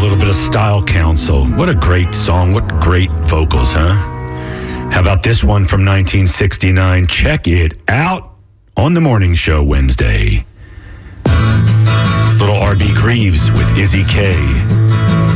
little bit of Style Council. What a great song. What great vocals, huh? How about this one from 1969? Check it out on the morning show Wednesday. Little R.B. Greaves with Izzy K.